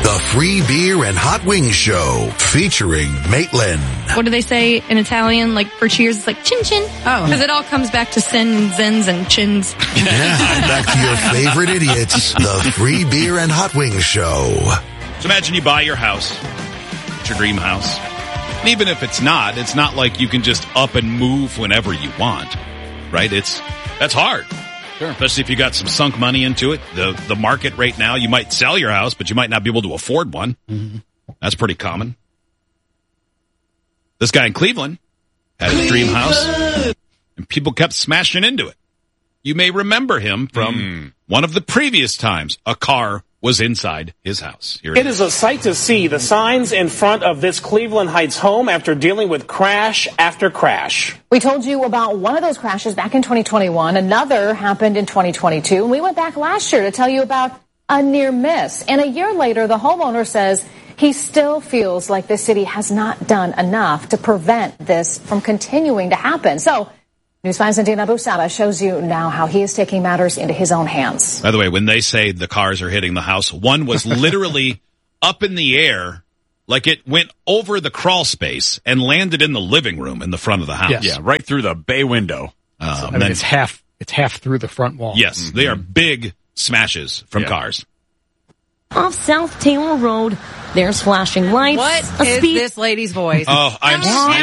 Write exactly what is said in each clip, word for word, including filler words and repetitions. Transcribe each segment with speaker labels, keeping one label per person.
Speaker 1: The Free Beer and Hot Wings Show, featuring Maitland.
Speaker 2: What do they say in Italian? Like for cheers, it's like chin chin.
Speaker 3: Oh.
Speaker 2: Because it all comes back to sin and zins and chins.
Speaker 1: Yeah, back to your favorite idiots. The Free Beer and Hot Wings Show.
Speaker 4: So imagine you buy your house. It's your dream house. And even if it's not, it's not like you can just up and move whenever you want. Right? It's that's hard. Sure. Especially if you got some sunk money into it. The the market right now, you might sell your house, but you might not be able to afford one. Mm-hmm. That's pretty common. This guy in Cleveland had his dream house, and people kept smashing into it. You may remember him from mm. one of the previous times a car was inside his house. Here it,
Speaker 5: it is. is a sight to see, the signs in front of this Cleveland Heights home after dealing with crash after crash.
Speaker 6: We told you about one of those crashes back in twenty twenty-one. Another happened in twenty twenty-two. And we went back last year to tell you about a near miss. And a year later, the homeowner says he still feels like the city has not done enough to prevent this from continuing to happen. So News five's Dina Busada shows you now how he is taking matters into his own hands.
Speaker 4: By the way, when they say the cars are hitting the house, one was literally up in the air, like it went over the crawl space and landed in the living room in the front of the house.
Speaker 7: Yes. Yeah, right through the bay window.
Speaker 8: Um, I mean, then, it's half it's half through the front wall.
Speaker 4: Yes, mm-hmm. They are big smashes from
Speaker 7: yeah.
Speaker 4: cars.
Speaker 9: Off South Taylor Road, there's flashing lights.
Speaker 3: What
Speaker 9: a
Speaker 3: is
Speaker 9: speed-
Speaker 3: this lady's voice?
Speaker 4: Oh, I'm,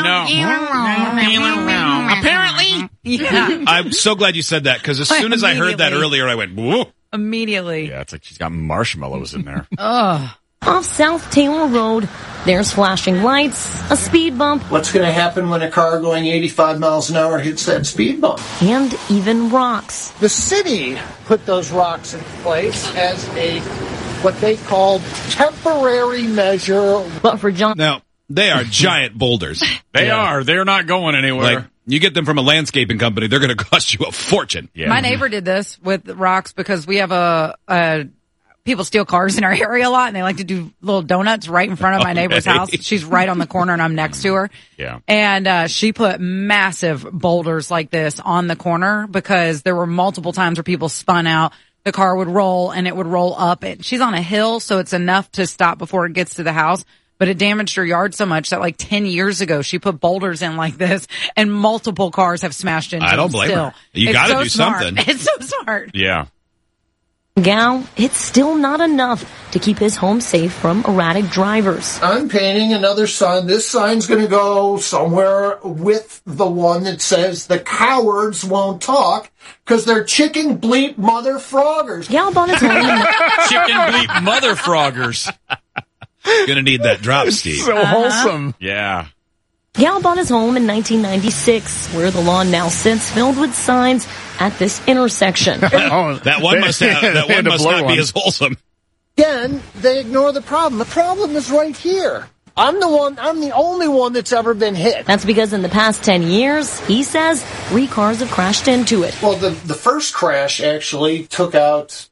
Speaker 4: I
Speaker 3: know. Apparently. Yeah.
Speaker 4: I'm so glad you said that, because as soon as I heard that earlier, I went, whoa.
Speaker 3: Immediately.
Speaker 7: Yeah, it's like she's got marshmallows in there.
Speaker 3: Ugh.
Speaker 9: Off South Taylor Road, there's flashing lights, a speed bump.
Speaker 10: What's going to happen when a car going eighty-five miles an hour hits that speed bump?
Speaker 9: And even rocks.
Speaker 10: The city put those rocks in place as a what they called temporary measure.
Speaker 9: But for John...
Speaker 4: Now, they are giant boulders.
Speaker 7: They yeah. are. They're not going anywhere.
Speaker 4: Like, you get them from a landscaping company, they're going to cost you a fortune.
Speaker 3: Yeah. My neighbor did this with rocks because we have a... a people steal cars in our area a lot, and they like to do little donuts right in front of my neighbor's
Speaker 4: okay.
Speaker 3: house. She's right on the corner, and I'm next to her.
Speaker 7: Yeah.
Speaker 3: And uh she put massive boulders like this on the corner because there were multiple times where people spun out. The car would roll, and it would roll up. It, she's on a hill, so it's enough to stop before it gets to the house. But it damaged her yard so much that like ten years ago, she put boulders in like this, and multiple cars have smashed into them.
Speaker 4: I don't blame
Speaker 3: still.
Speaker 4: her. You
Speaker 3: got
Speaker 4: to
Speaker 3: so
Speaker 4: do
Speaker 3: smart.
Speaker 4: something.
Speaker 3: It's so smart.
Speaker 7: Yeah.
Speaker 9: Gal, it's still not enough to keep his home safe from erratic drivers.
Speaker 10: I'm painting another sign. This sign's going to go somewhere with the one that says the cowards won't talk because they're chicken bleep mother froggers.
Speaker 9: Gal bought his home.
Speaker 7: Chicken bleep mother froggers.
Speaker 4: Gonna need that drop, Steve.
Speaker 8: So uh-huh. wholesome.
Speaker 7: Yeah.
Speaker 9: Gal bought his home in nineteen ninety-six, where the lawn now sits filled with signs at this intersection.
Speaker 4: oh, that one must have, that one must not one. be as wholesome.
Speaker 10: Again, they ignore the problem. The problem is right here. I'm the one, I'm the only one that's ever been hit.
Speaker 9: That's because in the past ten years, he says, three cars have crashed into it.
Speaker 10: Well, the, the first crash actually took out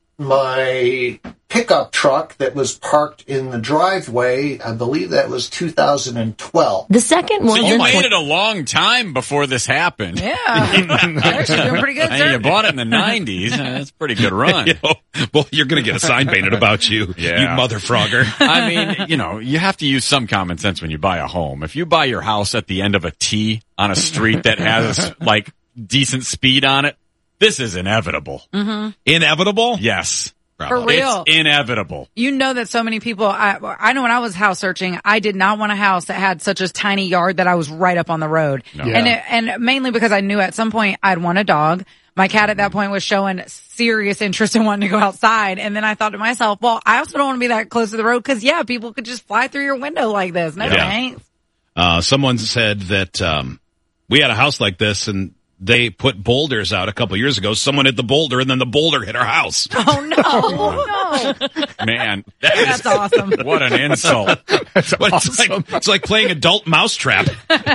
Speaker 10: my pickup truck that was parked in the driveway. I believe that was two thousand twelve.
Speaker 9: The second one...
Speaker 7: So you waited a long time before this happened.
Speaker 3: Yeah. You're actually doing pretty good, sir.
Speaker 7: And you bought it in the nineties. That's a pretty good run.
Speaker 4: you know, well, you're going to get a sign painted about you, yeah. you mother frogger.
Speaker 7: I mean, you know, you have to use some common sense when you buy a home. If you buy your house at the end of a T on a street that has, like, decent speed on it, this is inevitable.
Speaker 3: Mm-hmm.
Speaker 4: Inevitable?
Speaker 7: Yes.
Speaker 3: For real.
Speaker 7: It's inevitable.
Speaker 3: You know that so many people, I, I know when I was house searching, I did not want a house that had such a tiny yard that I was right up on the road. No. Yeah. And it, and mainly because I knew at some point I'd want a dog. My cat at that point was showing serious interest in wanting to go outside. And then I thought to myself, well, I also don't want to be that close to the road because, yeah, people could just fly through your window like this. No
Speaker 4: yeah.
Speaker 3: thanks.
Speaker 4: Uh, someone said that um, we had a house like this, and they put boulders out a couple years ago. Someone hit the boulder, and then the boulder hit our house.
Speaker 3: Oh, no. Oh, no.
Speaker 7: Man,
Speaker 3: that that's is, awesome.
Speaker 7: What an insult.
Speaker 8: That's
Speaker 4: but
Speaker 8: awesome.
Speaker 4: It's like, it's like playing adult mousetrap.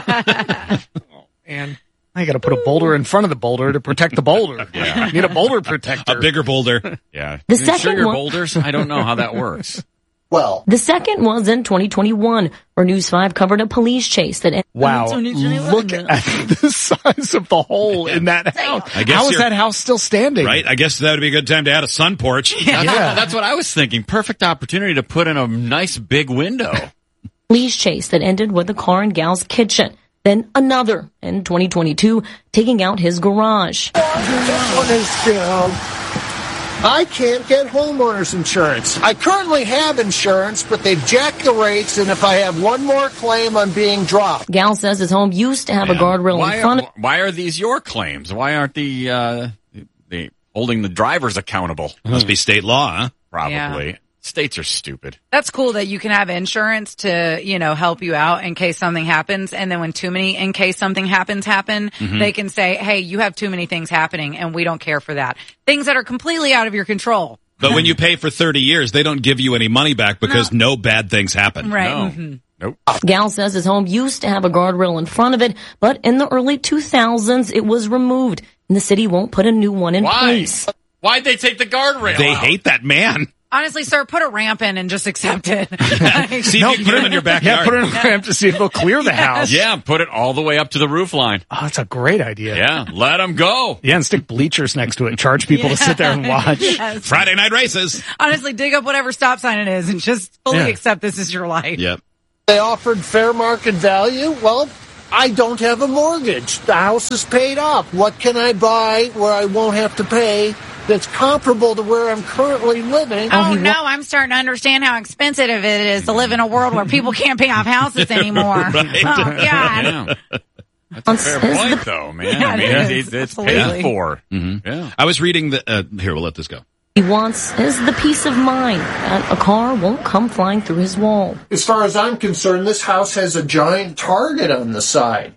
Speaker 8: oh, and I got to put a boulder in front of the boulder to protect the boulder.
Speaker 7: Yeah.
Speaker 8: You need a boulder protector.
Speaker 4: A bigger boulder.
Speaker 7: Yeah.
Speaker 9: The
Speaker 7: I mean,
Speaker 9: second
Speaker 7: sugar
Speaker 9: one-
Speaker 7: boulders? I don't know how that works.
Speaker 10: well.
Speaker 9: The second was in twenty twenty-one, where News five covered a police chase that ended
Speaker 8: Wow.
Speaker 9: in twenty twenty-one.
Speaker 8: Look at the size of the hole in that house.
Speaker 4: I guess
Speaker 8: How is
Speaker 4: you're-
Speaker 8: that house still standing?
Speaker 4: Right? I guess that would be a good time to add a sun porch.
Speaker 7: That's,
Speaker 8: Yeah.
Speaker 7: that's what I was thinking. Perfect opportunity to put in a nice big window.
Speaker 9: Police chase that ended with a car in Gal's kitchen. Then another in twenty twenty-two, taking out his garage.
Speaker 10: This one is down. I can't get homeowners insurance. I currently have insurance, but they've jacked the rates, and if I have one more claim, I'm being dropped.
Speaker 9: Gal says his home used to have a guardrail
Speaker 7: Why
Speaker 9: in front
Speaker 7: are,
Speaker 9: of
Speaker 7: why are these your claims? Why aren't the uh, the holding the drivers accountable?
Speaker 4: Must be state law, huh?
Speaker 7: Probably.
Speaker 3: Yeah.
Speaker 7: States are stupid.
Speaker 3: That's cool that you can have insurance to, you know, help you out in case something happens. And then when too many in case something happens happen,
Speaker 4: Mm-hmm.
Speaker 3: they can say, hey, you have too many things happening and we don't care for that. Things that are completely out of your control.
Speaker 4: But when you pay for thirty years, they don't give you any money back because no, bad things happen.
Speaker 3: Right.
Speaker 7: No.
Speaker 3: Mhm.
Speaker 7: Nope.
Speaker 9: Gal says his home used to have a guardrail in front of it, but in the early two thousands, it was removed, and the city won't put a new one in
Speaker 7: Why?
Speaker 9: place.
Speaker 7: Why'd they take the guardrail
Speaker 4: They
Speaker 7: out?
Speaker 4: hate that man.
Speaker 3: Honestly, sir, put a ramp in and just accept it.
Speaker 4: See if you can get him in your backyard.
Speaker 8: Yeah, put it in a ramp to see if they'll clear the house.
Speaker 7: Yeah, put it all the way up to the roof line.
Speaker 8: Oh, that's a great idea.
Speaker 7: Yeah, let them go.
Speaker 8: Yeah, and stick bleachers next to it. Charge people to sit there and watch.
Speaker 3: Yes.
Speaker 4: Friday night races.
Speaker 3: Honestly, dig up whatever stop sign it is and just fully
Speaker 8: Yeah.
Speaker 3: accept this is your life.
Speaker 4: Yep.
Speaker 10: They offered fair market value. Well, I don't have a mortgage. The house is paid off. What can I buy where I won't have to pay that's comparable to where I'm currently living?
Speaker 3: Oh, no, I'm starting to understand how expensive it is to live in a world where people can't pay off houses anymore.
Speaker 4: Right.
Speaker 3: Oh, God.
Speaker 7: Yeah. That's a fair point, though, man. I mean,
Speaker 3: Yeah, it
Speaker 7: it's,
Speaker 3: is.
Speaker 7: it's
Speaker 3: Absolutely.
Speaker 7: paid for.
Speaker 4: Mm-hmm.
Speaker 7: Yeah.
Speaker 4: I was reading the. Uh, here, we'll let this go.
Speaker 9: He wants is the peace of mind that a car won't come flying through his wall.
Speaker 10: As far as I'm concerned, this house has a giant target on the side.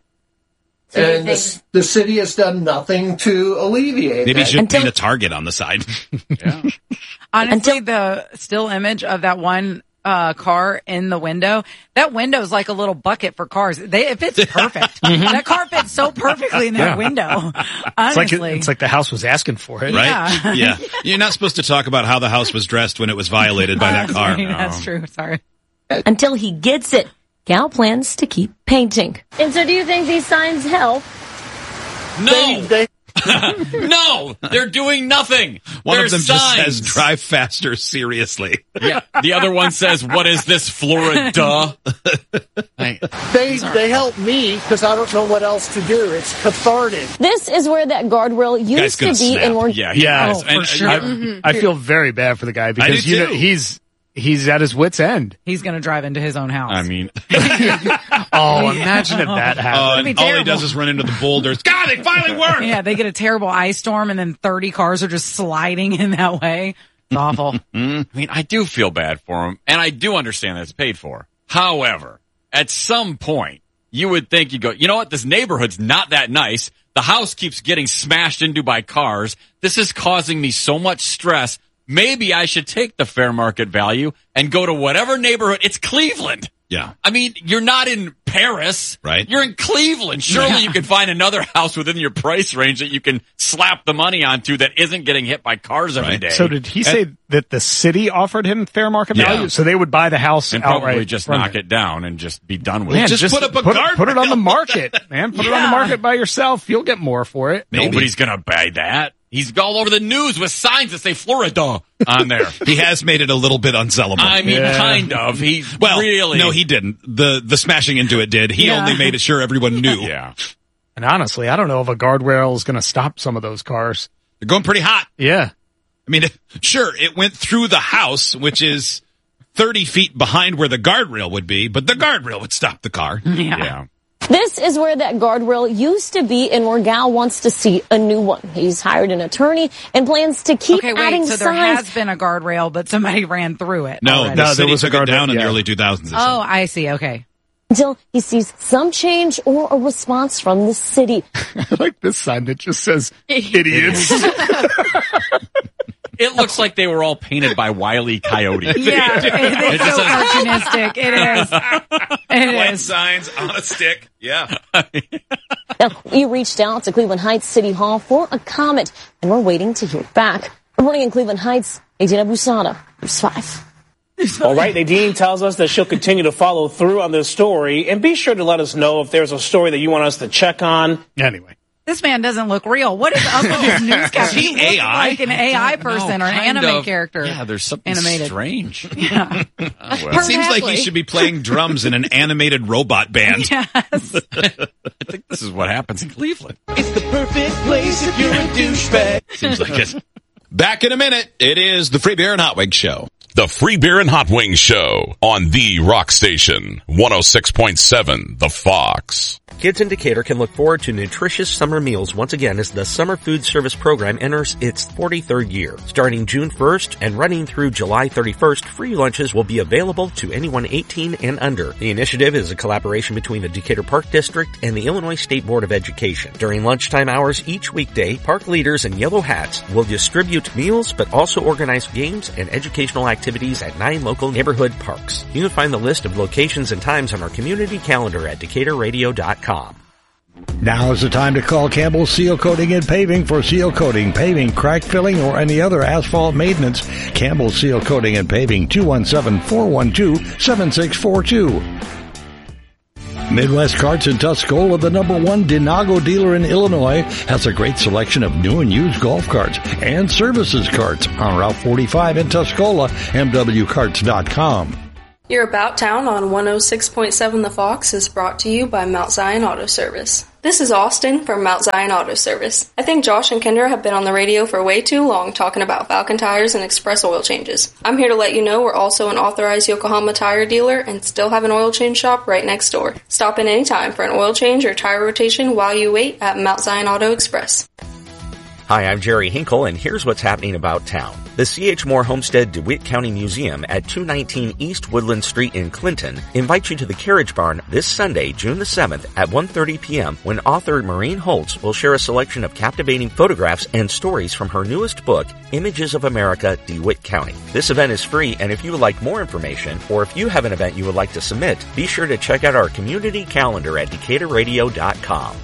Speaker 10: And the, the city has done nothing to alleviate
Speaker 4: Maybe you
Speaker 10: that.
Speaker 4: should
Speaker 9: Until-
Speaker 4: paint a target on the side.
Speaker 7: Yeah.
Speaker 3: Honestly, the still image of that one uh car in the window, that window's like a little bucket for cars. They, it fits perfect. That car fits so perfectly in that
Speaker 8: Yeah.
Speaker 3: window.
Speaker 8: It's
Speaker 3: Honestly.
Speaker 8: like, it, it's like the house was asking for it.
Speaker 4: Right?
Speaker 3: Yeah.
Speaker 4: Yeah. You're not supposed to talk about how the house was dressed when it was violated by that car.
Speaker 3: Sorry, that's true. Sorry.
Speaker 9: Until he gets it, Gal plans to keep painting.
Speaker 11: And so do you think these signs help?
Speaker 7: No,
Speaker 10: They,
Speaker 7: no, they're doing nothing.
Speaker 4: One
Speaker 7: They're
Speaker 4: of them
Speaker 7: signs.
Speaker 4: just says, drive faster, seriously.
Speaker 7: Yeah. The other one says, what is this, Florida? I-
Speaker 10: they, they help me because I don't know what else to do. It's cathartic.
Speaker 11: This is where that guardrail
Speaker 4: Guy's
Speaker 11: used to
Speaker 4: gonna
Speaker 11: be
Speaker 4: snap.
Speaker 11: and where
Speaker 7: yeah, he
Speaker 8: Yeah,
Speaker 7: is.
Speaker 8: oh,
Speaker 7: And-
Speaker 8: for sure.
Speaker 7: and-
Speaker 8: I, I feel very bad for the guy because
Speaker 4: do
Speaker 8: you know,
Speaker 4: too.
Speaker 8: he's he's at his wit's end.
Speaker 3: He's going to drive into his own house.
Speaker 7: I mean,
Speaker 8: Oh, imagine if that
Speaker 4: Uh,
Speaker 8: happened.
Speaker 4: and
Speaker 3: be
Speaker 4: all he
Speaker 3: terrible.
Speaker 4: does is run into the boulders. God, it finally worked!
Speaker 3: yeah, they get a terrible ice storm and then thirty cars are just sliding in that way. It's awful.
Speaker 7: I mean, I do feel bad for him, and I do understand that it's paid for. However, at some point, you would think you go, you know what? This neighborhood's not that nice. The house keeps getting smashed into by cars. This is causing me so much stress. Maybe I should take the fair market value and go to whatever neighborhood. It's Cleveland.
Speaker 4: Yeah.
Speaker 7: I mean, you're not in Paris.
Speaker 4: Right.
Speaker 7: You're in Cleveland. Surely
Speaker 3: Yeah.
Speaker 7: you can find another house within your price range that you can slap the money onto that isn't getting hit by cars every
Speaker 4: Right.
Speaker 7: day.
Speaker 8: So did he say that the city offered him fair market
Speaker 4: Yeah.
Speaker 8: value? So they would buy the house
Speaker 7: and
Speaker 8: outright
Speaker 7: probably just
Speaker 8: from
Speaker 7: knock
Speaker 8: him.
Speaker 7: it down and just be done with
Speaker 8: Man,
Speaker 7: it.
Speaker 4: Just put up a
Speaker 8: put, put it on the
Speaker 4: guardrail.
Speaker 8: market, man. Put it on
Speaker 3: Yeah.
Speaker 8: the market by yourself. You'll get more for it.
Speaker 4: Maybe.
Speaker 7: Nobody's gonna buy that. He's all over the news with signs that say Florida on there.
Speaker 4: He has made it a little bit unsellable.
Speaker 7: I mean,
Speaker 8: Yeah.
Speaker 7: kind of. He
Speaker 4: well,
Speaker 7: really.
Speaker 4: no, he didn't. The the smashing into it did. He
Speaker 3: Yeah.
Speaker 4: only made it sure everyone knew.
Speaker 7: Yeah.
Speaker 8: And honestly, I don't know if a guardrail is going to stop some of those cars.
Speaker 4: They're going pretty hot.
Speaker 8: Yeah.
Speaker 4: I mean, sure, it went through the house, which is thirty feet behind where the guardrail would be, but the guardrail would stop the car.
Speaker 3: Yeah.
Speaker 7: Yeah.
Speaker 11: This is where that guardrail used to be and where Gal wants to see a new one. He's hired an attorney and plans to keep
Speaker 3: Okay,
Speaker 11: adding
Speaker 3: wait, so there
Speaker 11: signs.
Speaker 3: has been a guardrail, but somebody ran through it.
Speaker 4: No,
Speaker 3: already.
Speaker 4: the
Speaker 8: No, there
Speaker 4: city
Speaker 8: was a
Speaker 4: took it
Speaker 8: guardrail,
Speaker 4: down in the
Speaker 8: yeah.
Speaker 4: early two thousands.
Speaker 3: Oh, I see. Okay.
Speaker 11: Until he sees some change or a response from the city.
Speaker 8: I like this sign that just says idiots.
Speaker 7: It looks like they were all painted by Wile E. Coyote.
Speaker 3: Yeah, it,
Speaker 7: It
Speaker 3: it's
Speaker 7: just
Speaker 3: so
Speaker 7: says-
Speaker 3: cartoonistic. It is. It
Speaker 4: White
Speaker 3: is.
Speaker 4: signs on a stick. Yeah.
Speaker 11: Now, we reached out to Cleveland Heights City Hall for a comment, and we're waiting to hear back. Reporting in Cleveland Heights, Adina Busada, News five.
Speaker 5: All right, Nadine tells us that she'll continue to follow through on this story, and be sure to let us know if there's a story that you want us to check on.
Speaker 8: Anyway.
Speaker 3: This man doesn't look real. What is up with his newscast?
Speaker 4: Is he
Speaker 3: looks
Speaker 4: A I?
Speaker 3: like an A I person
Speaker 7: No,
Speaker 3: or an
Speaker 7: kind
Speaker 3: anime
Speaker 7: of.
Speaker 3: character.
Speaker 7: Yeah, there's something
Speaker 3: Animated.
Speaker 7: strange.
Speaker 3: Yeah.
Speaker 7: Oh, well.
Speaker 4: It seems like he should be playing drums in an animated robot band.
Speaker 3: Yes.
Speaker 7: I think this is what happens in Cleveland.
Speaker 12: It's the perfect place if you're a douchebag.
Speaker 4: Seems like it. Back in a minute. It is the Free Beer and Hot Wings Show.
Speaker 13: The Free Beer and Hot Wings Show on the Rock Station, one oh six point seven, The Fox.
Speaker 14: Kids in Decatur can look forward to nutritious summer meals once again as the Summer Food Service Program enters its forty-third year. Starting June first and running through July thirty-first, free lunches will be available to anyone eighteen and under. The initiative is a collaboration between the Decatur Park District and the Illinois State Board of Education. During lunchtime hours each weekday, park leaders in yellow hats will distribute meals but also organize games and educational activities at nine local neighborhood parks. You can find the list of locations and times on our community calendar at decatur radio dot com.
Speaker 15: Now is the time to call Campbell Seal Coating and Paving for seal coating, paving, crack filling, or any other asphalt maintenance. Campbell Seal Coating and Paving, two one seven, four one two, seven six four two. Midwest Carts in Tuscola, the number one Denago dealer in Illinois, has a great selection of new and used golf carts and services carts on Route forty-five in Tuscola, m w carts dot com.
Speaker 16: Your About Town on one oh six point seven The Fox is brought to you by Mount Zion Auto Service. This is Austin from Mount Zion Auto Service. I think Josh and Kendra have been on the radio for way too long talking about Falcon tires and express oil changes. I'm here to let you know we're also an authorized Yokohama tire dealer and still have an oil change shop right next door. Stop in anytime for an oil change or tire rotation while you wait at Mount Zion Auto Express.
Speaker 14: Hi, I'm Jerry Hinkle, and here's what's happening about town. The C H. Moore Homestead DeWitt County Museum at two nineteen East Woodland Street in Clinton invites you to the Carriage Barn this Sunday, June the seventh at one thirty p.m. when author Maureen Holtz will share a selection of captivating photographs and stories from her newest book, Images of America, DeWitt County. This event is free, and if you would like more information, or if you have an event you would like to submit, be sure to check out our community calendar at decatur radio dot com.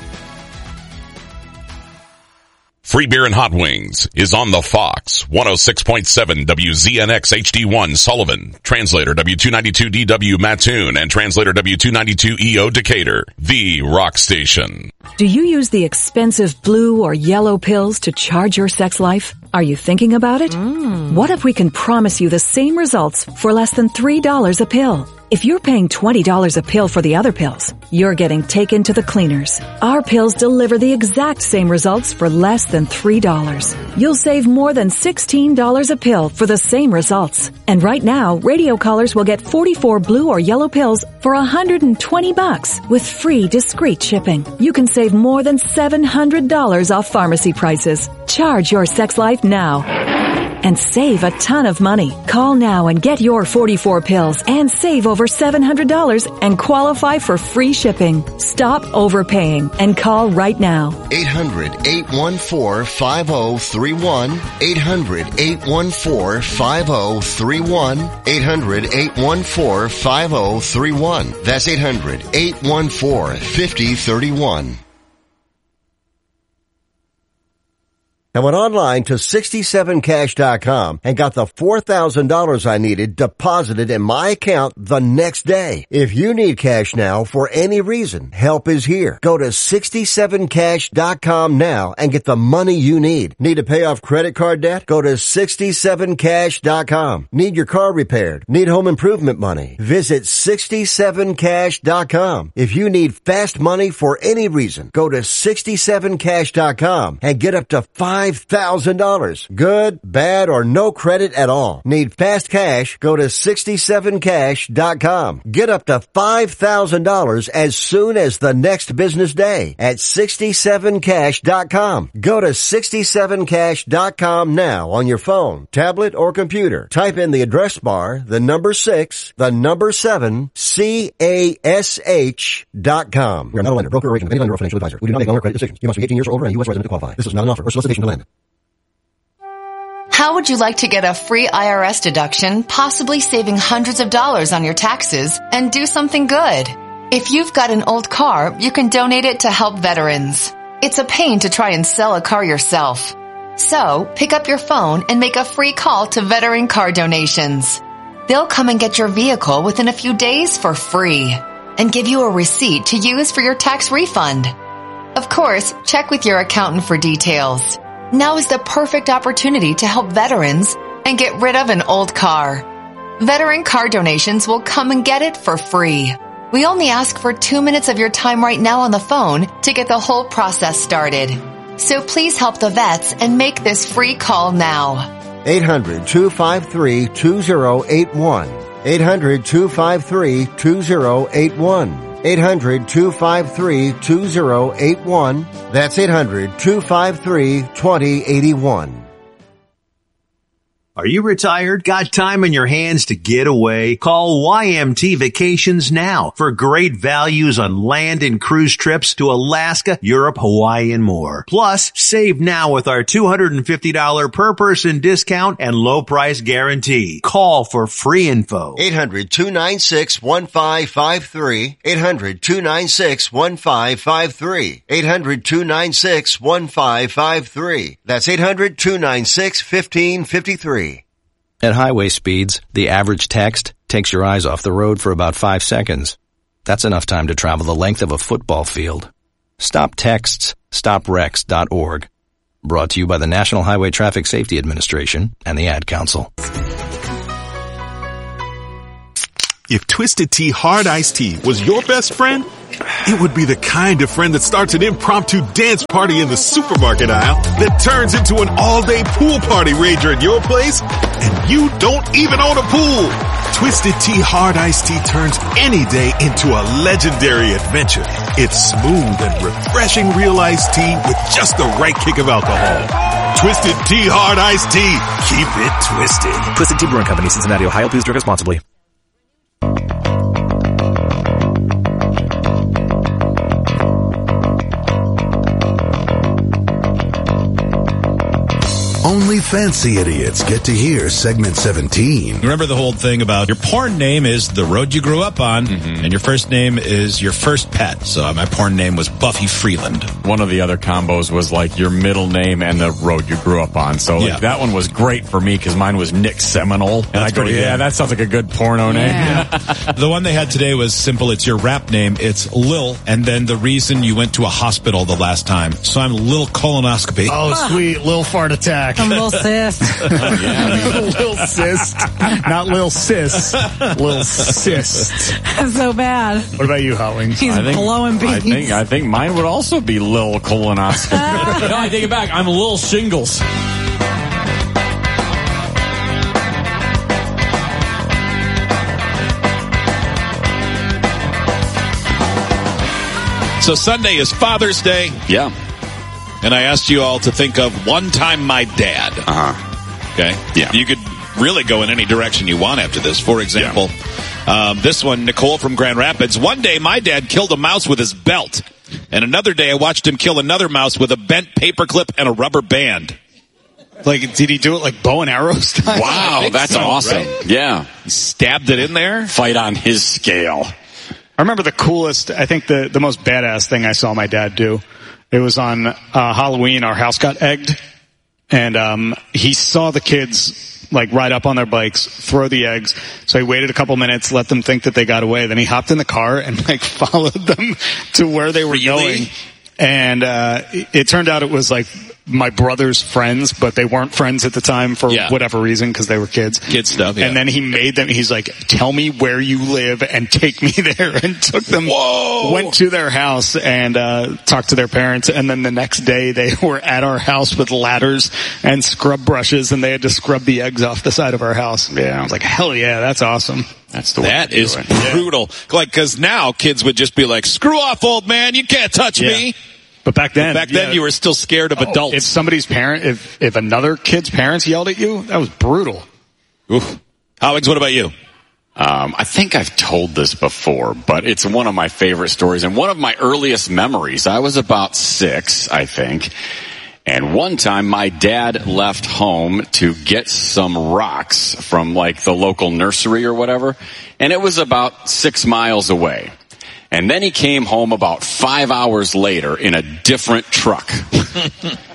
Speaker 13: Free Beer and Hot Wings is on the Fox, one oh six point seven W Z N X H D one Sullivan, translator W two ninety-two D W Mattoon, and translator W two ninety-two E O Decatur, the rock station.
Speaker 17: Do you use the expensive blue or yellow pills to charge your sex life? Are you thinking about it? Mm. What if we can promise you the same results for less than three dollars a pill? If you're paying twenty dollars a pill for the other pills, you're getting taken to the cleaners. Our pills deliver the exact same results for less than three dollars. You'll save more than sixteen dollars a pill for the same results. And right now, radio callers will get forty-four blue or yellow pills for one hundred twenty bucks with free discreet shipping. You can save more than seven hundred dollars off pharmacy prices. Charge your sex life now and save a ton of money. Call now and get your forty-four pills and save over seven hundred dollars and qualify for free shipping. Stop overpaying and call right now.
Speaker 1: eight hundred, eight one four, five oh three one. eight hundred, eight one four, five oh three one. eight hundred, eight one four, five oh three one. That's eight hundred, eight one four, five oh three one. I went online to sixty-seven cash dot com and got the four thousand dollars I needed deposited in my account the next day. If you need cash now for any reason, help is here. Go to sixty-seven cash dot com now and get the money you need. Need to pay off credit card debt? Go to sixty-seven cash dot com. Need your car repaired? Need home improvement money? Visit sixty-seven cash dot com. If you need fast money for any reason, go to sixty-seven cash dot com and get up to five thousand dollars. Good, bad, or no credit at all. Need fast cash? Go to sixty-seven cash dot com. Get up to five thousand dollars as soon as the next business day at sixty-seven cash dot com. Go to sixty-seven cash dot com now on your phone, tablet, or computer. Type in the address bar, the number six, the number seven, C A S H dot com. We are not a lender, broker, or agent of any lender or financial advisor. We do not make loan or credit decisions. You must be eighteen years or older and U S resident to qualify. This is not an offer or solicitation to lend.
Speaker 18: How would you like to get a free I R S deduction, possibly saving hundreds of dollars on your taxes, and do something good? If you've got an old car, you can donate it to help veterans. It's a pain to try and sell a car yourself. So, pick up your phone and make a free call to Veteran Car Donations. They'll come and get your vehicle within a few days for free and give you a receipt to use for your tax refund. Of course, check with your accountant for details. Now is the perfect opportunity to help veterans and get rid of an old car. Veteran car donations will come and get it for free. We only ask for two minutes of your time right now on the phone to get the whole process started. So please help the vets and make this free call now.
Speaker 1: eight hundred, two five three, two zero eight one. eight hundred, two five three, two zero eight one. eight hundred, two five three, two zero eight one. That's eight hundred, two five three, two zero eight one.
Speaker 19: Are you retired? Got time in your hands to get away? Call Y M T Vacations now for great values on land and cruise trips to Alaska, Europe, Hawaii, and more. Plus, save now with our two hundred fifty dollars per person discount and low price guarantee. Call for free info.
Speaker 1: eight hundred, two nine six, one five five three. eight hundred, two nine six, one five five three. eight hundred, two nine six, one five five three. That's eight hundred, two nine six, one five five three.
Speaker 20: At highway speeds, the average text takes your eyes off the road for about five seconds. That's enough time to travel the length of a football field. Stop texts, stop wrecks dot org. Brought to you by the National Highway Traffic Safety Administration and the Ad Council.
Speaker 21: If Twisted Tea Hard Iced Tea was your best friend, it would be the kind of friend that starts an impromptu dance party in the supermarket aisle that turns into an all-day pool party rager at your place, and you don't even own a pool. Twisted Tea Hard Iced Tea turns any day into a legendary adventure. It's smooth and refreshing real iced tea with just the right kick of alcohol. Twisted Tea Hard Iced Tea. Keep it twisted.
Speaker 22: Twisted Tea Brewing Company, Cincinnati, Ohio. Please drink responsibly.
Speaker 23: Only fancy idiots get to hear segment seventeen.
Speaker 4: Remember the whole thing about your porn name is the road you grew up on, mm-hmm. and your first name is your first pet. So my porn name was Buffy Freeland.
Speaker 7: One of the other combos was like your middle name and the road you grew up on. So like,
Speaker 4: yeah.
Speaker 7: that one was great for me because mine was Nick Seminole. And
Speaker 4: That's
Speaker 7: I go,
Speaker 4: pretty
Speaker 7: yeah,
Speaker 4: good.
Speaker 7: that sounds like a good porno name.
Speaker 4: Yeah. The one they had today was simple. It's your rap name. It's Lil, and then the reason you went to a hospital the last time. So I'm Lil Colonoscopy.
Speaker 8: Oh, sweet. Lil Fart Attack.
Speaker 3: I'm Lil Cyst.
Speaker 7: Oh, yeah.
Speaker 8: Lil Cyst. Not Lil Sis. Lil Cyst.
Speaker 3: So bad.
Speaker 8: What about you, Hot Wings?
Speaker 3: He's
Speaker 7: I think,
Speaker 3: blowing beans.
Speaker 7: I think, I think mine would also be Lil Colonoscopy. No, I take it back. I'm Lil Shingles.
Speaker 4: So Sunday is Father's Day.
Speaker 7: Yeah.
Speaker 4: And I asked you all to think of one time my dad.
Speaker 7: Uh-huh.
Speaker 4: Okay?
Speaker 7: Yeah.
Speaker 4: You could really go in any direction you want after this. For example, yeah. um, this one, Nicole from Grand Rapids. One day my dad killed a mouse with his belt. And another day I watched him kill another mouse with a bent paperclip and a rubber band.
Speaker 8: Like, did he do it like bow and arrow style?
Speaker 7: Wow, that's
Speaker 4: so,
Speaker 7: awesome.
Speaker 4: Right?
Speaker 7: Yeah.
Speaker 4: He stabbed it in there.
Speaker 7: Fight on his scale.
Speaker 24: I remember the coolest, I think the, the most badass thing I saw my dad do. It was on uh, Halloween. Our house got egged, and um, he saw the kids like ride up on their bikes, throw the eggs. So he waited a couple minutes, let them think that they got away. Then he hopped in the car and like followed them to where they were really? going. And uh, it, it turned out it was like my brother's friends, but they weren't friends at the time for
Speaker 4: yeah.
Speaker 24: whatever reason because they were kids.
Speaker 4: Kid stuff, yeah.
Speaker 24: And then he made them, he's like, tell me where you live and take me there, and took them,
Speaker 4: Whoa.
Speaker 24: went to their house and uh talked to their parents. And then the next day they were at our house with ladders and scrub brushes, and they had to scrub the eggs off the side of our house. Yeah, I was like, hell yeah, that's awesome.
Speaker 7: That's the way
Speaker 4: That
Speaker 7: to do
Speaker 4: is
Speaker 7: it.
Speaker 4: brutal. Yeah. Like, because now kids would just be like, screw off, old man, you can't touch
Speaker 24: yeah.
Speaker 4: me.
Speaker 24: But back then,
Speaker 4: but back then
Speaker 24: yeah.
Speaker 4: you were still scared of
Speaker 24: oh,
Speaker 4: adults.
Speaker 24: If somebody's parent, if if another kid's parents yelled at you, that was brutal.
Speaker 4: Oof. Alex, what about you?
Speaker 7: Um, I think I've told this before, but it's one of my favorite stories and one of my earliest memories. I was about six, I think. And one time my dad left home to get some rocks from like the local nursery or whatever. And it was about six miles away. And then he came home about five hours later in a different truck.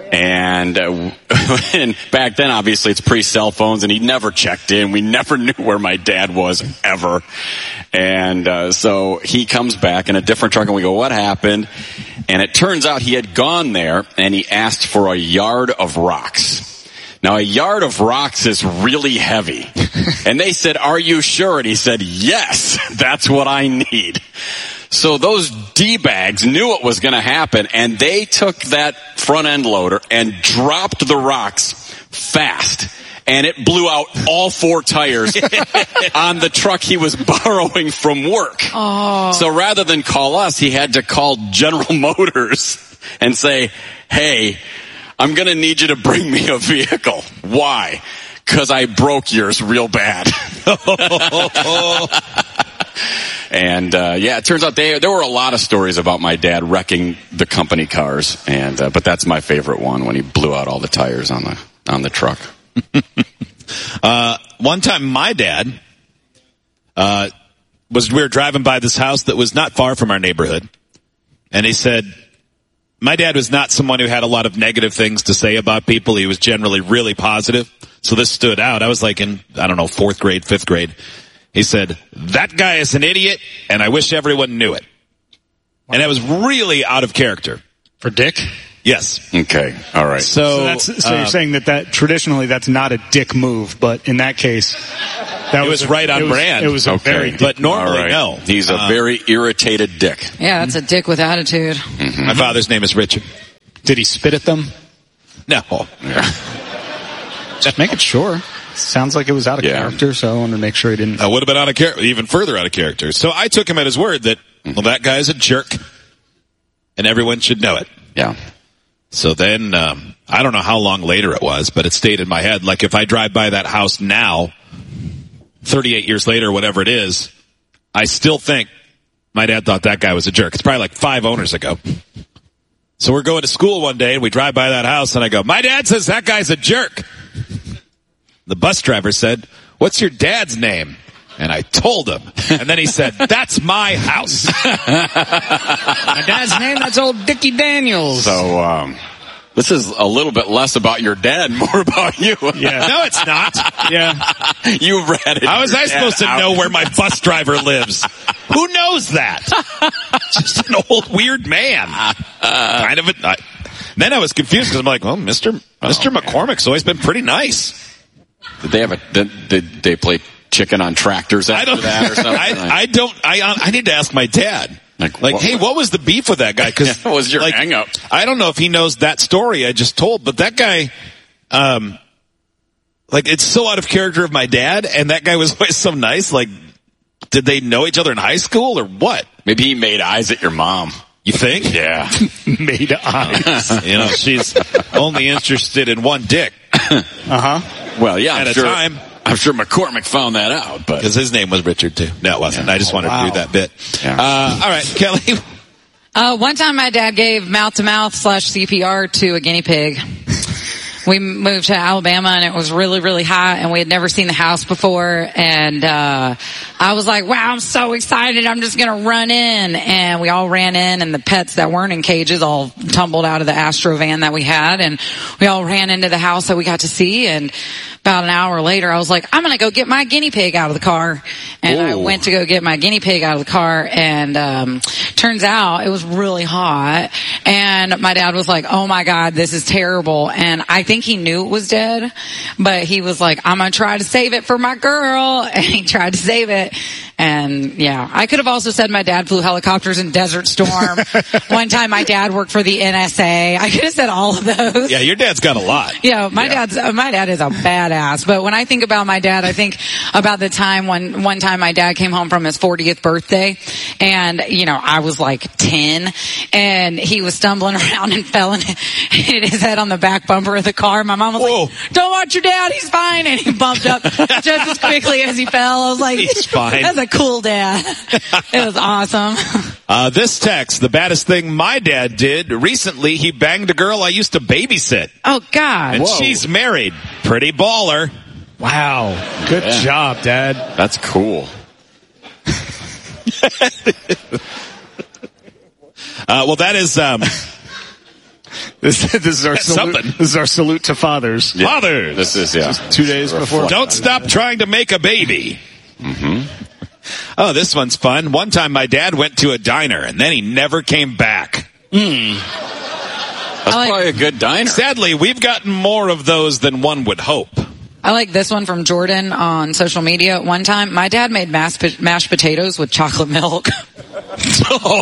Speaker 7: And, uh, and back then, obviously, it's pre-cell phones, and he never checked in. We never knew where my dad was, ever. And uh, so he comes back in a different truck, and we go, what happened? And it turns out he had gone there, and he asked for a yard of rocks. Now, a yard of rocks is really heavy. And they said, are you sure? And he said, yes, that's what I need. So those D-bags knew what was going to happen, and they took that front-end loader and dropped the rocks fast. And it blew out all four tires on the truck he was borrowing from work.
Speaker 3: Oh.
Speaker 7: So rather than call us, he had to call General Motors and say, hey, I'm going to need you to bring me a vehicle. Why? Because I broke yours real bad. And, uh, yeah, it turns out they, there were a lot of stories about my dad wrecking the company cars. And, uh, but that's my favorite one, when he blew out all the tires on the, on the truck.
Speaker 4: uh, one time my dad, uh, was, we were driving by this house that was not far from our neighborhood. And he said, my dad was not someone who had a lot of negative things to say about people. He was generally really positive. So this stood out. I was like in, I don't know, fourth grade, fifth grade. He said, that guy is an idiot, and I wish everyone knew it. And that was really out of character.
Speaker 8: For Dick?
Speaker 4: Yes.
Speaker 7: Okay. All right.
Speaker 24: So, so, that's, so uh, you're saying that, that traditionally that's not a dick move, but in that case, that
Speaker 4: it was,
Speaker 24: was
Speaker 4: right
Speaker 24: a,
Speaker 4: on
Speaker 24: it was,
Speaker 4: brand.
Speaker 24: It was a
Speaker 7: okay.
Speaker 24: very dick
Speaker 4: But normally,
Speaker 7: right.
Speaker 4: no.
Speaker 7: He's a uh, very irritated dick.
Speaker 3: Yeah, that's a dick with attitude.
Speaker 4: Mm-hmm. My father's name is Richard.
Speaker 24: Did he spit at them?
Speaker 4: No.
Speaker 7: Yeah.
Speaker 24: Just making sure. Sounds like it was out of
Speaker 7: yeah.
Speaker 24: character, so I wanted to make sure he didn't.
Speaker 4: I would have been out of character, even further out of character. So I took him at his word that, well, that guy's a jerk, and everyone should know it.
Speaker 7: Yeah.
Speaker 4: So then, um, I don't know how long later it was, but it stayed in my head. Like if I drive by that house now, thirty-eight years later, whatever it is, I still think my dad thought that guy was a jerk. It's probably like five owners ago. So we're going to school one day, and we drive by that house, and I go, my dad says that guy's a jerk. The bus driver said, what's your dad's name? And I told him. And then he said, that's my house.
Speaker 8: My dad's name, that's old Dickie Daniels.
Speaker 7: So, um, this is a little bit less about your dad, more about you.
Speaker 4: Yeah. No, it's not. Yeah.
Speaker 7: You ratted.
Speaker 4: How was I supposed to
Speaker 7: out.
Speaker 4: know where my bus driver lives? Who knows that? Just an old weird man. Uh, kind of a, I, then I was confused because I'm like, well, Mister Mister Oh, McCormick's always been pretty nice.
Speaker 7: Did they have a, did, did they play chicken on tractors after
Speaker 4: I don't,
Speaker 7: that or something?
Speaker 4: I, I don't, I, I need to ask my dad.
Speaker 7: Like,
Speaker 4: like
Speaker 7: what,
Speaker 4: hey, what was the beef with that guy? Cause,
Speaker 7: what was your
Speaker 4: like,
Speaker 7: hang up?
Speaker 4: I don't know if he knows that story I just told, but that guy, um, like, it's so out of character of my dad, and that guy was always so nice. Like, did they know each other in high school or what?
Speaker 7: Maybe he made eyes at your mom.
Speaker 4: You think?
Speaker 7: Yeah.
Speaker 4: Made eyes. You know, she's only interested in one dick.
Speaker 7: Uh-huh. Well, yeah,
Speaker 4: At
Speaker 7: I'm
Speaker 4: a
Speaker 7: sure,
Speaker 4: time.
Speaker 7: I'm sure McCormick found that out, but.
Speaker 4: Because his name was Richard, too. No, it wasn't.
Speaker 7: Yeah.
Speaker 4: I just
Speaker 7: Oh,
Speaker 4: wanted
Speaker 7: wow.
Speaker 4: to do that bit.
Speaker 7: Yeah.
Speaker 4: Uh, all right, Kelly.
Speaker 3: Uh, one time my dad gave mouth-to-mouth slash C P R to a guinea pig. We moved to Alabama, and it was really, really hot, and we had never seen the house before, and uh I was like, wow, I'm so excited, I'm just gonna run in, and we all ran in, and the pets that weren't in cages all tumbled out of the Astro van that we had, and we all ran into the house that we got to see, and about an hour later, I was like, I'm gonna go get my guinea pig out of the car, and Ooh. I went to go get my guinea pig out of the car, and um turns out it was really hot, and my dad was like, oh my God, this is terrible, and I think he knew it was dead, but he was like, I'm gonna try to save it for my girl, and he tried to save it. And yeah, I could have also said my dad flew helicopters in Desert Storm. One time my dad worked for the N S A. I could have said all of those.
Speaker 4: Yeah, your dad's got a lot.
Speaker 3: Yeah, my
Speaker 4: yeah.
Speaker 3: dad's, uh, my dad is a badass. But when I think about my dad, I think about the time when, one time my dad came home from his fortieth birthday, and, you know, I was like ten, and he was stumbling around and fell and hit his head on the back bumper of the car. My mom was Whoa. like, don't watch your dad, he's fine. And he bumped up just as quickly as he fell. I was like,
Speaker 4: he's fine.
Speaker 3: That's a cool dad. It was awesome.
Speaker 4: Uh, this text, the baddest thing my dad did, recently he banged a girl I used to babysit.
Speaker 3: Oh, God.
Speaker 4: And
Speaker 3: Whoa.
Speaker 4: she's married. Pretty baller.
Speaker 8: Wow. Good
Speaker 7: Yeah.
Speaker 8: job, Dad.
Speaker 7: That's cool.
Speaker 4: uh, well, that is, um,
Speaker 24: This, this is our salute,
Speaker 4: something.
Speaker 24: This is our salute to fathers.
Speaker 4: Yeah. Fathers.
Speaker 7: This is, yeah.
Speaker 24: Just two days before.
Speaker 4: Don't stop trying to make a baby.
Speaker 7: Mm-hmm.
Speaker 4: Oh, this one's fun. One time my dad went to a diner and then he never came back.
Speaker 24: Mm.
Speaker 7: That's like, probably a good diner.
Speaker 4: Sadly, we've gotten more of those than one would hope.
Speaker 3: I like this one from Jordan on social media. One time, my dad made mashed, mashed potatoes with chocolate milk.
Speaker 4: Oh,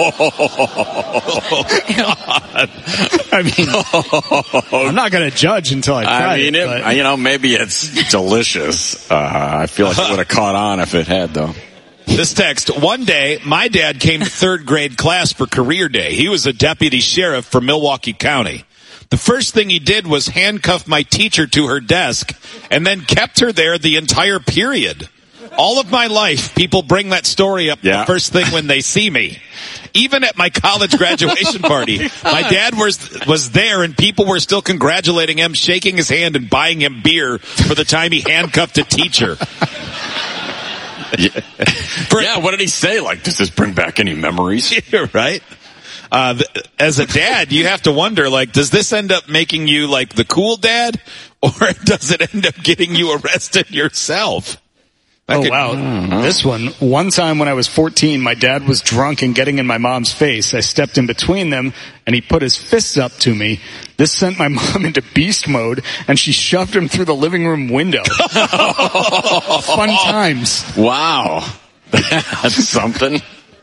Speaker 24: I mean, I'm not going to judge until I try
Speaker 7: I mean,
Speaker 24: it.
Speaker 7: it you know, maybe it's delicious. Uh, I feel like it would have caught on if it had, though.
Speaker 4: This text, one day, my dad came to third grade class for career day. He was a deputy sheriff for Milwaukee County. The first thing he did was handcuff my teacher to her desk and then kept her there the entire period. All of my life, people bring that story up yeah. the first thing when they see me. Even at my college graduation party, my dad was was there and people were still congratulating him, shaking his hand and buying him beer for the time he handcuffed a teacher.
Speaker 7: Yeah. For, yeah, what did he say? Like, does this bring back any memories?
Speaker 4: Yeah, right? Uh, th- as a dad, you have to wonder, like, does this end up making you, like, the cool dad? Or does it end up getting you arrested yourself?
Speaker 24: Oh,
Speaker 4: could,
Speaker 24: wow.
Speaker 4: Mm-hmm.
Speaker 24: This one, one time when I was fourteen, my dad was drunk and getting in my mom's face. I stepped in between them, and he put his fists up to me. This sent my mom into beast mode, and she shoved him through the living room window. Fun times.
Speaker 7: Wow. That's something.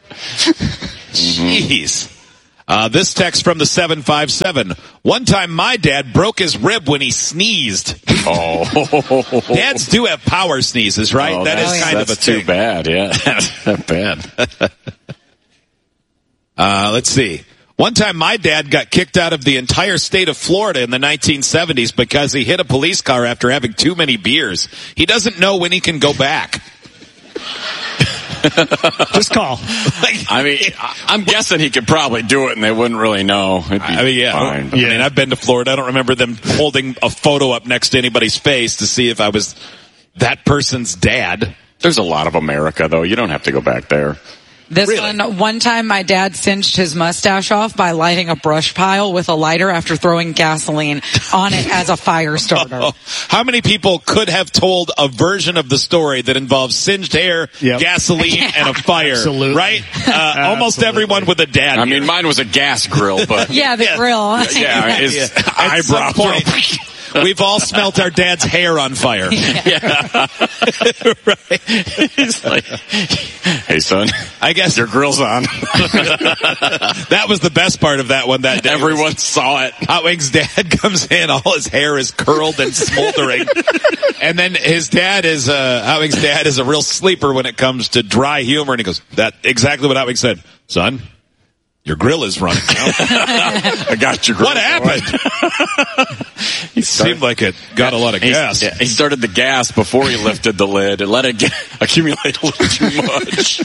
Speaker 4: Jeez. Uh, this text from the seven five seven. One time my dad broke his rib when he sneezed.
Speaker 7: Oh.
Speaker 4: Dads do have power sneezes, right?
Speaker 7: Oh,
Speaker 4: that is kind of a
Speaker 7: too
Speaker 4: thing.
Speaker 7: bad, yeah. That's bad.
Speaker 4: uh, let's see. One time my dad got kicked out of the entire state of Florida in the nineteen seventies because he hit a police car after having too many beers. He doesn't know when he can go back.
Speaker 24: Just call.
Speaker 7: Like, I mean, I'm guessing he could probably do it and they wouldn't really know. It'd be
Speaker 4: I mean, yeah.
Speaker 7: fine.
Speaker 4: I mean, I've been to Florida. I don't remember them holding a photo up next to anybody's face to see if I was that person's dad.
Speaker 7: There's a lot of America, though. You don't have to go back there.
Speaker 3: This
Speaker 4: really?
Speaker 3: one, one time my dad singed his mustache off by lighting a brush pile with a lighter after throwing gasoline on it as a fire starter.
Speaker 4: Oh, how many people could have told a version of the story that involves singed hair, yep. gasoline, and a fire?
Speaker 24: Absolutely.
Speaker 4: Right? Uh, almost everyone with a dad.
Speaker 7: I
Speaker 4: here.
Speaker 7: mean, mine was a gas grill, but...
Speaker 3: yeah, the
Speaker 4: yeah.
Speaker 3: grill.
Speaker 7: Yeah, his
Speaker 4: yeah.
Speaker 7: eyebrow
Speaker 4: point, we've all smelt our dad's hair on fire.
Speaker 3: Yeah.
Speaker 7: yeah. Right. He's like, hey, son,
Speaker 4: I guess
Speaker 7: your grill's on.
Speaker 4: That was the best part of that one that day.
Speaker 7: Everyone saw it.
Speaker 4: Hot Wings' dad comes in, all his hair is curled and smoldering. And then his dad is, uh, Hot Wings' dad is a real sleeper when it comes to dry humor. And he goes, that exactly what Hot Wings said. Son, your grill is running now.
Speaker 7: I got your grill.
Speaker 4: What happened? He seemed like it got a lot of gas.
Speaker 7: He, yeah, he started the gas before he lifted the lid and let it get, accumulate a little too much.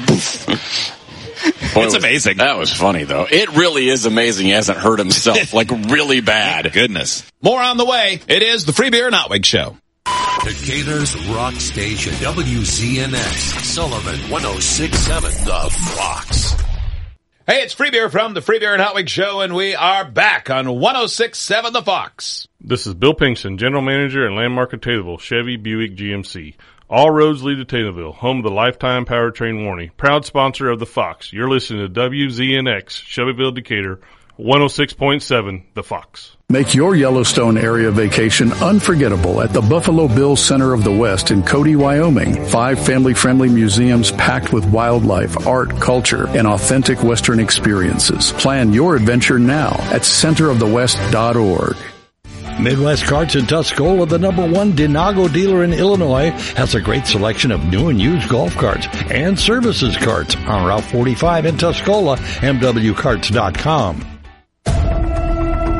Speaker 7: Boy,
Speaker 4: it's amazing.
Speaker 7: That was funny, though. It really is amazing he hasn't hurt himself, like really bad.
Speaker 4: Goodness. More on the way. It is the Free Beer and Hot Wings Show.
Speaker 23: Decatur's Rock Station, W Z N X, Sullivan, one oh six point seven, The Fox.
Speaker 4: Hey, it's Free Beer from the Free Beer and Hot Wings Show, and we are back on one oh six point seven The Fox.
Speaker 2: This is Bill Pinkston, General Manager and Landmark at Taylorville, Chevy Buick G M C. All roads lead to Taylorville, home of the Lifetime Powertrain Warranty. Proud sponsor of The Fox. You're listening to W Z N X, Shelbyville, Decatur, one oh six point seven The Fox.
Speaker 6: Make your Yellowstone area vacation unforgettable at the Buffalo Bill Center of the West in Cody, Wyoming. Five family-friendly museums packed with wildlife, art, culture, and authentic Western experiences. Plan your adventure now at center of the west dot org.
Speaker 15: Midwest Carts in Tuscola, the number one Dinago dealer in Illinois, has a great selection of new and used golf carts and services carts on Route forty-five in Tuscola, M W carts dot com.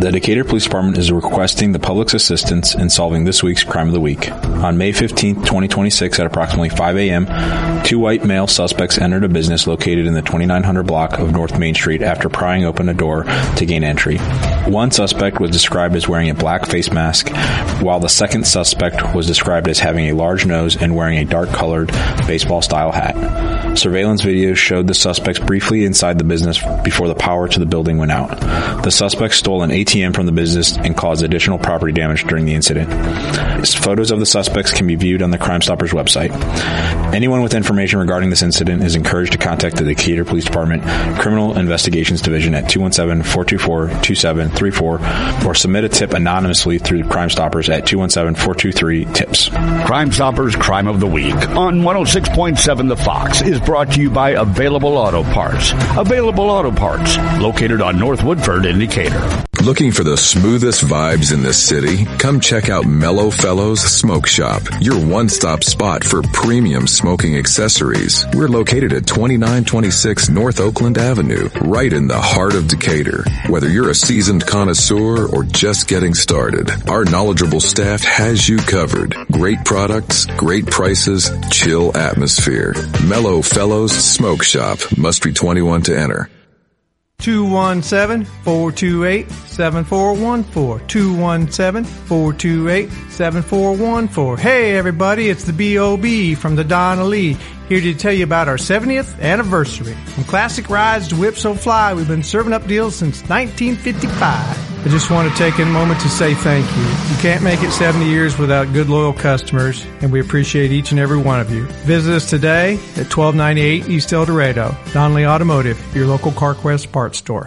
Speaker 5: The Decatur Police Department is requesting the public's assistance in solving this week's Crime of the Week. On May fifteenth, twenty twenty-six at approximately five a.m., two white male suspects entered a business located in the twenty-nine hundred block of North Main Street after prying open a door to gain entry. One suspect was described as wearing a black face mask, while the second suspect was described as having a large nose and wearing a dark-colored baseball-style hat. Surveillance video showed the suspects briefly inside the business before the power to the building went out. The suspects stole an A T M from the business and caused additional property damage during the incident. Photos of the suspects can be viewed on the Crime Stoppers website. Anyone with information regarding this incident is encouraged to contact the Decatur Police Department Criminal Investigations Division at two one seven, four two four, two seven three four or submit a tip anonymously through Crime Stoppers at two one seven, four two three, TIPS.
Speaker 15: Crime Stoppers Crime of the Week on one oh six point seven The Fox is brought to you by Available Auto Parts. Available Auto Parts, located on North Woodford in Decatur.
Speaker 9: Looking for the smoothest vibes in the city? Come check out Mellow Fellows Smoke Shop, your one-stop spot for premium smoking accessories. We're located at twenty-nine twenty-six North Oakland Avenue, right in the heart of Decatur. Whether you're a seasoned connoisseur or just getting started, our knowledgeable staff has you covered. Great products, great prices, chill atmosphere. Mellow Fellows Smoke Shop. Must be twenty-one to enter.
Speaker 10: two one seven, four two eight, seven four one four. two one seven, four two eight, seven four one four. Hey everybody, it's the B O B from the Donna Lee, here to tell you about our seventieth anniversary. From classic rides to Whip So Fly, we've been serving up deals since nineteen fifty-five. I just want to take a moment to say thank you. You can't make it seventy years without good, loyal customers, and we appreciate each and every one of you. Visit us today at twelve ninety-eight East El Dorado. Donnelly Automotive, your local CarQuest parts store.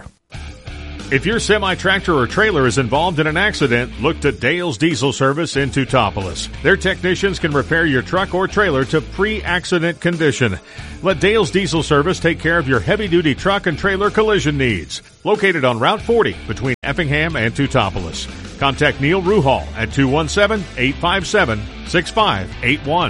Speaker 11: If your semi-tractor or trailer is involved in an accident, look to Dale's Diesel Service in Teutopolis. Their technicians can repair your truck or trailer to pre-accident condition. Let Dale's Diesel Service take care of your heavy-duty truck and trailer collision needs. Located on Route forty between Effingham and Teutopolis. Contact Neil Ruhal at two one seven, eight five seven, six five eight one.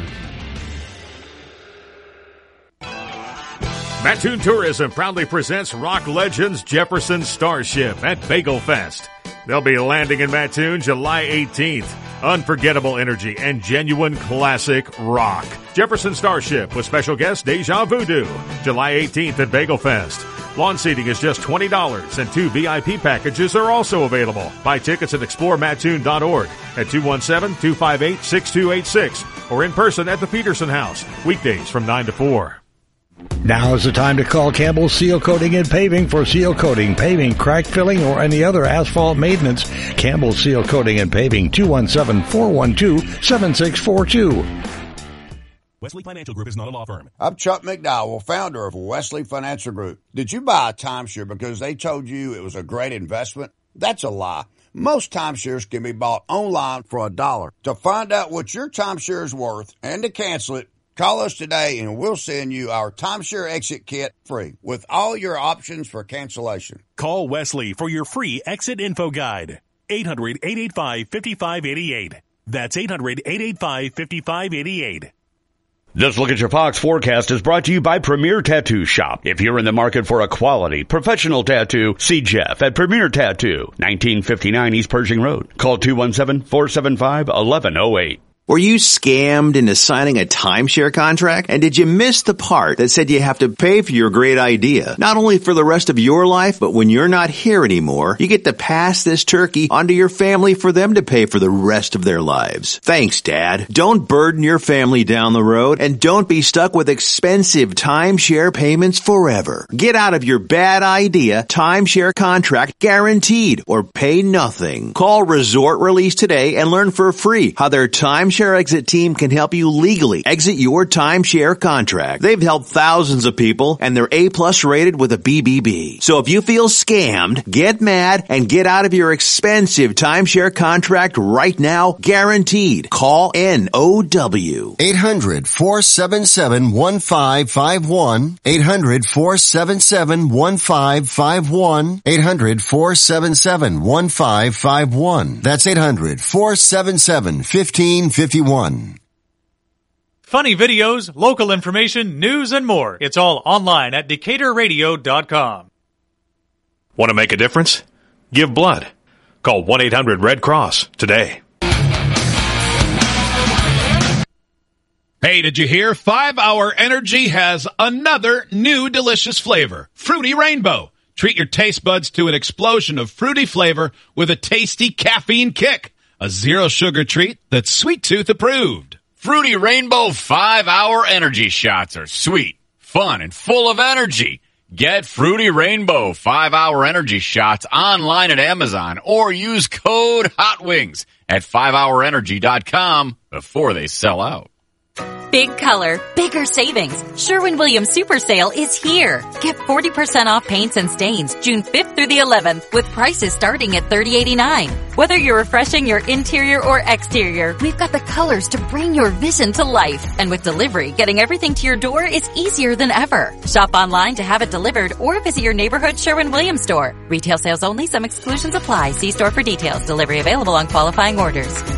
Speaker 11: Mattoon Tourism proudly presents rock legends Jefferson Starship at Bagel Fest. They'll be landing in Mattoon July eighteenth. Unforgettable energy and genuine classic rock. Jefferson Starship with special guest Deja Voodoo. July eighteenth at Bagel Fest. Lawn seating is just twenty dollars and two V I P packages are also available. Buy tickets at explore mattoon dot org at two one seven, two five eight, six two eight six or in person at the Peterson House. Weekdays from nine to four.
Speaker 15: Now is the time to call Campbell Seal Coating and Paving for seal coating, paving, crack filling, or any other asphalt maintenance. Campbell Seal Coating and Paving, two one seven, four one two, seven six four two.
Speaker 25: Wesley Financial Group is not a law firm.
Speaker 26: I'm Chuck McDowell, founder of Wesley Financial Group. Did you buy a timeshare because they told you it was a great investment? That's a lie. Most timeshares can be bought online for a dollar. To find out what your timeshare is worth and to cancel it, call us today and we'll send you our timeshare exit kit free with all your options for cancellation.
Speaker 25: Call Wesley for your free exit info guide. eight hundred, eight eight five, five five eight eight. That's eight hundred, eight eight five, five five eight eight.
Speaker 27: This Look at Your Fox forecast is brought to you by Premier Tattoo Shop. If you're in the market for a quality, professional tattoo, see Jeff at Premier Tattoo, nineteen fifty-nine East Pershing Road. Call two one seven, four seven five, one one zero eight.
Speaker 28: Were you scammed into signing a timeshare contract? And did you miss the part that said you have to pay for your great idea? Not only for the rest of your life, but when you're not here anymore, you get to pass this turkey onto your family for them to pay for the rest of their lives. Thanks, Dad. Don't burden your family down the road and don't be stuck with expensive timeshare payments forever. Get out of your bad idea timeshare contract guaranteed or pay nothing. Call Resort Release today and learn for free how their timeshare Timeshare Exit team can help you legally exit your timeshare contract. They've helped thousands of people and they're A-plus rated with a B B B. So if you feel scammed, get mad and get out of your expensive timeshare contract right now, guaranteed. Call N O W.
Speaker 1: eight hundred, four seven seven, one five five one. eight hundred, four seven seven, one five five one. eight hundred, four seven seven, one five five one. That's eight hundred, four seven seven, one five five one.
Speaker 29: Funny videos, local information, news, and more. It's all online at decatur radio dot com.
Speaker 11: Want to make a difference? Give blood.
Speaker 22: Call one eight hundred red cross today.
Speaker 4: Hey, did you hear? five hour Energy has another new delicious flavor, Fruity Rainbow. Treat your taste buds to an explosion of fruity flavor with a tasty caffeine kick. A zero-sugar treat that's Sweet Tooth approved.
Speaker 7: Fruity Rainbow five hour Energy shots are sweet, fun, and full of energy. Get Fruity Rainbow five hour Energy shots online at Amazon or use code HOTWINGS at five hour energy dot com before they sell out.
Speaker 12: Big color, bigger savings. Sherwin-Williams Super Sale is here. Get forty percent off paints and stains June fifth through the eleventh with prices starting at thirty eighty-nine. Whether you're refreshing your interior or exterior, we've got the colors to bring your vision to life. And with delivery, getting everything to your door is easier than ever. Shop online to have it delivered or visit your neighborhood Sherwin-Williams store. Retail sales only. Some exclusions apply. See store for details. Delivery available on qualifying orders.